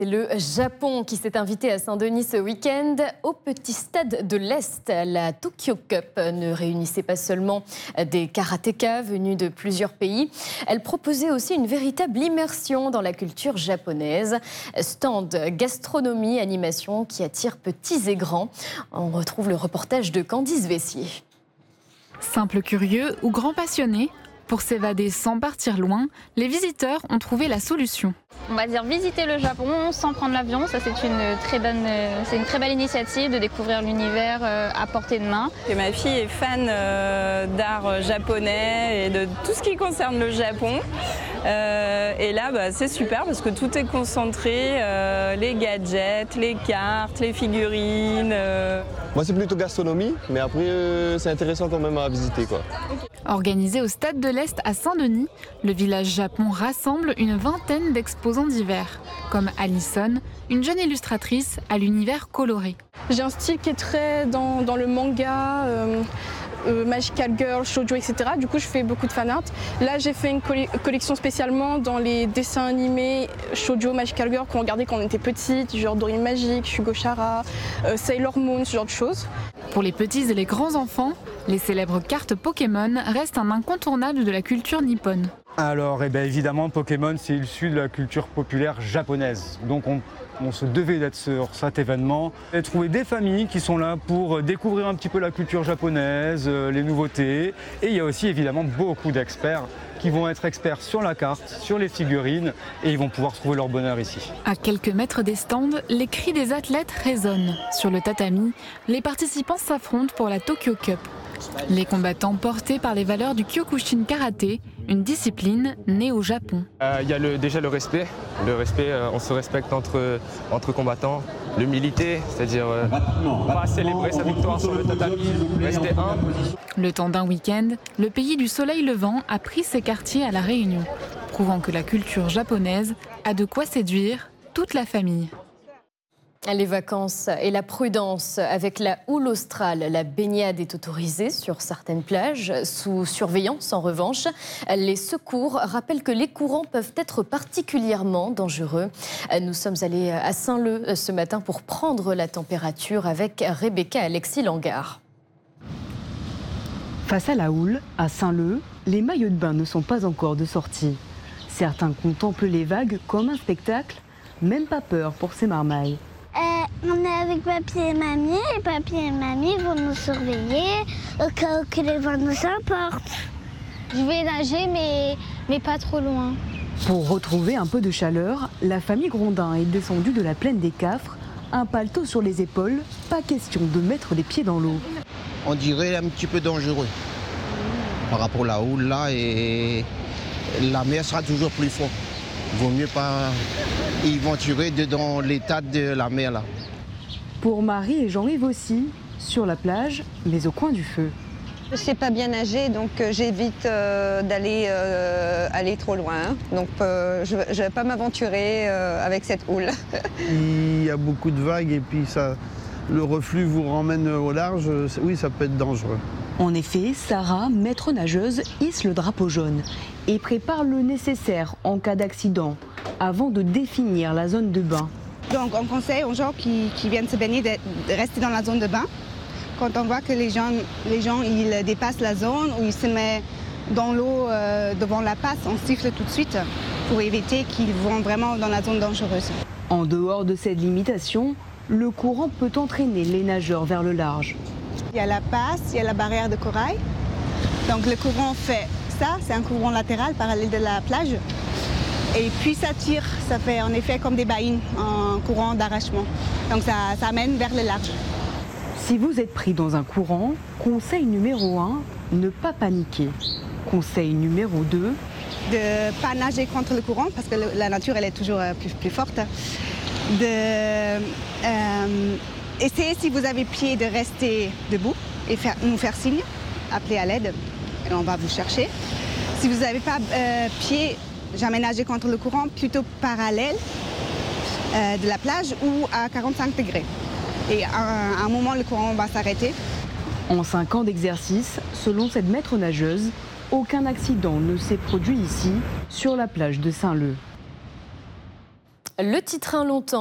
C'est le Japon qui s'est invité à Saint-Denis ce week-end. Au petit stade de l'Est, la Tokyo Cup ne réunissait pas seulement des karatékas venus de plusieurs pays. Elle proposait aussi une véritable immersion dans la culture japonaise. Stand, gastronomie, animation qui attire petits et grands. On retrouve le reportage de Candice Vessier. Simples curieux ou grands passionnés, pour s'évader sans partir loin, les visiteurs ont trouvé la solution. On va dire visiter le Japon sans prendre l'avion, ça c'est une très belle initiative de découvrir l'univers à portée de main. Et ma fille est fan d'art japonais et de tout ce qui concerne le Japon. Et là, c'est super parce que tout est concentré, les gadgets, les cartes, les figurines. Moi, c'est plutôt gastronomie, mais après, c'est intéressant quand même à visiter, quoi. Organisé au Stade de l'Est à Saint-Denis, le village Japon rassemble une vingtaine d'exposants divers, comme Alison, une jeune illustratrice à l'univers coloré. J'ai un style qui est très dans le manga, Magical Girl, Shoujo, etc. Du coup, je fais beaucoup de fan art. Là, j'ai fait une collection spécialement dans les dessins animés Shoujo, Magical Girl qu'on regardait quand on était petite, genre Dorine Magique, Shugo Chara, Sailor Moon, ce genre de choses. Pour les petits et les grands enfants, les célèbres cartes Pokémon restent un incontournable de la culture nippone. Alors, évidemment, Pokémon, c'est issu de la culture populaire japonaise. Donc, on se devait d'être sur cet événement et trouver des familles qui sont là pour découvrir un petit peu la culture japonaise, les nouveautés. Et il y a aussi, évidemment, beaucoup d'experts qui vont être experts sur la carte, sur les figurines, et ils vont pouvoir trouver leur bonheur ici. À quelques mètres des stands, les cris des athlètes résonnent. Sur le tatami, les participants s'affrontent pour la Tokyo Cup. Les combattants portés par les valeurs du Kyokushin Karaté, une discipline née au Japon. Il y a déjà le respect. Le respect, on se respecte entre combattants. L'humilité, c'est-à-dire pas célébrer sa victoire sur le tatami, rester humble. Le temps d'un week-end, le pays du soleil levant a pris ses quartiers à La Réunion, prouvant que la culture japonaise a de quoi séduire toute la famille. Les vacances et la prudence avec la houle australe. La baignade est autorisée sur certaines plages, sous surveillance en revanche. Les secours rappellent que les courants peuvent être particulièrement dangereux. Nous sommes allés à Saint-Leu ce matin pour prendre la température avec Rebecca Alexis-Langard. Face à la houle, à Saint-Leu, les maillots de bain ne sont pas encore de sortie. Certains contemplent les vagues comme un spectacle, même pas peur pour ces marmailles. On est avec papy et mamie vont nous surveiller au cas où que les vents nous emportent. Je vais nager mais pas trop loin. Pour retrouver un peu de chaleur, la famille Grondin est descendue de la plaine des Cafres, un paletot sur les épaules, pas question de mettre les pieds dans l'eau. On dirait un petit peu dangereux par rapport à la houle là et la mer sera toujours plus forte. Il vaut mieux pas y aventurer dans l'état de la mer là. Pour Marie et Jean-Yves aussi, sur la plage, mais au coin du feu. Je ne sais pas bien nager, donc j'évite d'aller trop loin. Donc je ne vais pas m'aventurer avec cette houle. Il y a beaucoup de vagues et puis le reflux vous ramène au large. Oui, ça peut être dangereux. En effet, Sarah, maître nageuse, hisse le drapeau jaune et prépare le nécessaire en cas d'accident avant de définir la zone de bain. Donc on conseille aux gens qui viennent se baigner de rester dans la zone de bain. Quand on voit que les gens ils dépassent la zone ou ils se mettent dans l'eau devant la passe, on siffle tout de suite pour éviter qu'ils vont vraiment dans la zone dangereuse. En dehors de cette limitation, le courant peut entraîner les nageurs vers le large. Il y a la passe, il y a la barrière de corail. Donc le courant fait ça, c'est un courant latéral parallèle de la plage. Et puis ça tire, ça fait en effet comme des baïnes en courant d'arrachement. Donc ça amène vers le large. Si vous êtes pris dans un courant, conseil numéro 1, ne pas paniquer. Conseil numéro 2, de ne pas nager contre le courant parce que la nature elle est toujours plus forte. Essayez si vous avez pied de rester debout et nous faire signe, appeler à l'aide et on va vous chercher. Si vous n'avez pas pied, jamais nager contre le courant, plutôt parallèle de la plage ou à 45 degrés. Et à un moment, le courant va s'arrêter. En 5 ans d'exercice, selon cette maître nageuse, aucun accident ne s'est produit ici, sur la plage de Saint-Leu. Le Titrin longtemps.